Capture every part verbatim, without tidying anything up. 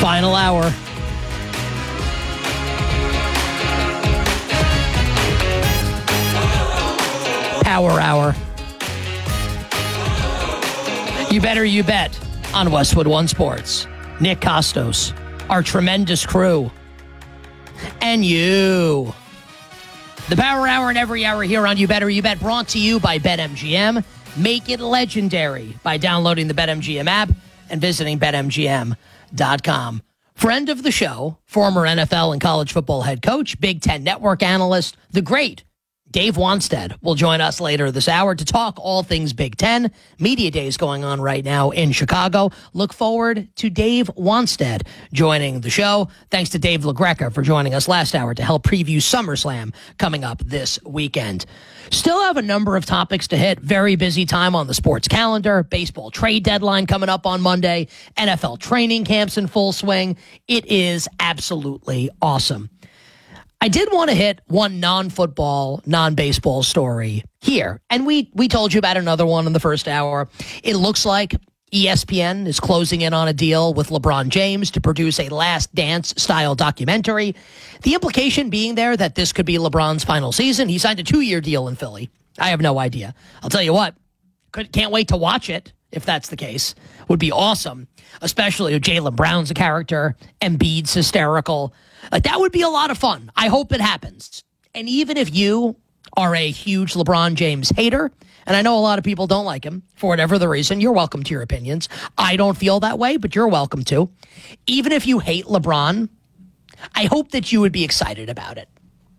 Final hour. Power hour. You better you bet on Westwood One Sports. Nick Costos, our tremendous crew, and you. The Power Hour and every hour here on You Better You Bet, brought to you by BetMGM. Make it legendary by downloading the BetMGM app and visiting bet M G M dot com. Friend of the show, former N F L and college football head coach, Big Ten Network analyst, the great Dave Wannstedt will join us later this hour to talk all things Big Ten. Media Days going on right now in Chicago. Look forward to Dave Wannstedt joining the show. Thanks to Dave LaGreca for joining us last hour to help preview SummerSlam coming up this weekend. Still have a number of topics to hit. Very busy time on the sports calendar. Baseball trade deadline coming up on Monday. N F L training camps in full swing. It is absolutely awesome. I did want to hit one non-football, non-baseball story here. And we we told you about another one in the first hour. It looks like E S P N is closing in on a deal with LeBron James to produce a Last Dance-style documentary. The implication being there that this could be LeBron's final season. He signed a two-year deal in Philly. I have no idea. I'll tell you what, could, can't wait to watch it if that's the case. Would be awesome, especially if Jaylen Brown's a character, Embiid's hysterical. Like, that would be a lot of fun. I hope it happens. And even if you are a huge LeBron James hater, and I know a lot of people don't like him for whatever the reason, you're welcome to your opinions. I don't feel that way, but you're welcome to. Even if you hate LeBron, I hope that you would be excited about it.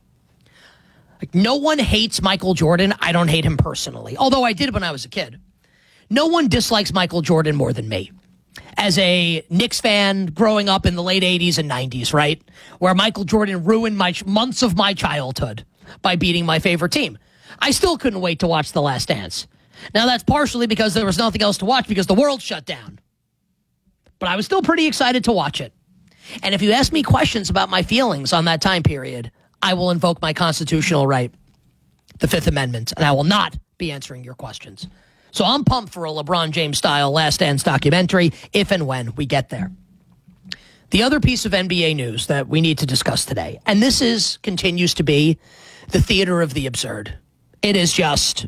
Like, no one hates Michael Jordan. I don't hate him personally, although I did when I was a kid. No one dislikes Michael Jordan more than me. As a Knicks fan growing up in the late eighties and nineties, right? Where Michael Jordan ruined my months of my childhood by beating my favorite team. I still couldn't wait to watch The Last Dance. Now, that's partially because there was nothing else to watch because the world shut down. But I was still pretty excited to watch it. And if you ask me questions about my feelings on that time period, I will invoke my constitutional right, the Fifth Amendment, and I will not be answering your questions. So I'm pumped for a LeBron James-style Last Dance documentary if and when we get there. The other piece of N B A news that we need to discuss today, and this is continues to be the theater of the absurd. It is just,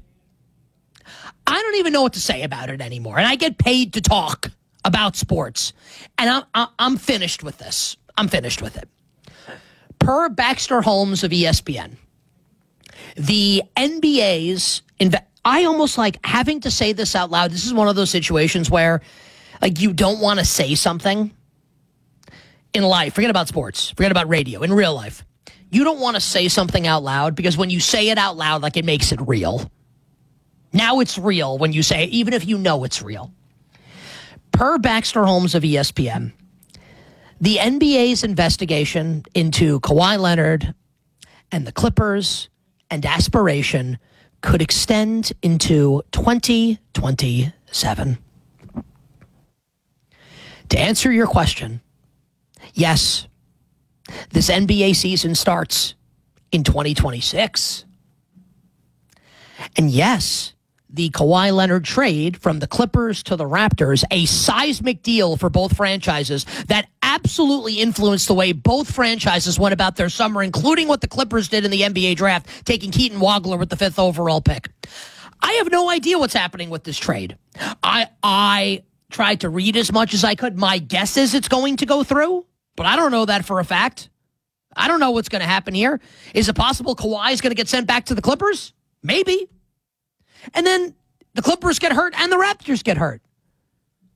I don't even know what to say about it anymore. And I get paid to talk about sports. And I'm, I'm finished with this. I'm finished with it. Per Baxter Holmes of E S P N, the N B A's inve- I almost like having to say this out loud. This is one of those situations where, like, you don't want to say something in life. Forget about sports. Forget about radio. In real life, you don't want to say something out loud because when you say it out loud, like, it makes it real. Now it's real when you say it, even if you know it's real. Per Baxter Holmes of E S P N, the N B A's investigation into Kawhi Leonard and the Clippers and aspiration could extend into twenty twenty-seven. To answer your question, yes, this N B A season starts in twenty twenty-six. And yes, the Kawhi Leonard trade from the Clippers to the Raptors, a seismic deal for both franchises that absolutely influenced the way both franchises went about their summer, including what the Clippers did in the N B A draft, taking Keaton Wagler with the fifth overall pick. I have no idea what's happening with this trade. I I tried to read as much as I could. My guess is it's going to go through, but I don't know that for a fact. I don't know what's going to happen here. Is it possible Kawhi is going to get sent back to the Clippers? Maybe. And then the Clippers get hurt and the Raptors get hurt.